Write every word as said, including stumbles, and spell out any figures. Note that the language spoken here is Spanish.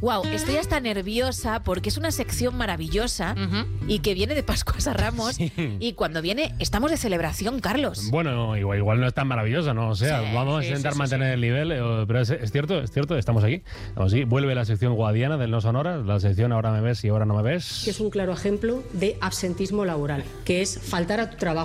Wow, estoy hasta nerviosa porque es una sección maravillosa Uh-huh. y que viene de Pascuas a Ramos. Sí. Y cuando viene, estamos de celebración, Carlos. Bueno, igual, igual no es tan maravillosa, ¿no? O sea, Sí, vamos sí, a intentar sí, sí, mantener el nivel, eh, pero es, es cierto, es cierto, estamos aquí. Estamos aquí. Vuelve la sección guadiana del No Sonoras, la sección Ahora me ves y ahora no me ves. Que es un claro ejemplo de absentismo laboral, que es faltar a tu trabajo.